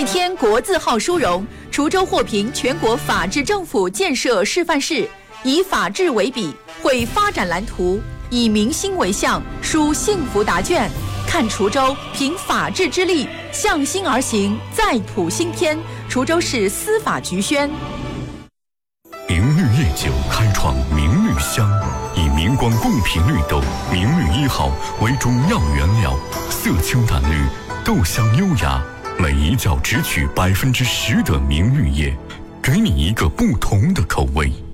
再添国字号殊荣，滁州获评全国法治政府建设示范市，以法治为笔，绘发展蓝图，以民心为向，书幸福答卷。看滁州凭法治之力，向心而行，再谱新篇。滁州市司法局宣。 明绿夜酒开创明绿香，以明光贡品绿豆明绿1号为主要原料，色清淡绿，豆香优雅，每一角只取10%的明绿叶，给你一个不同的口味。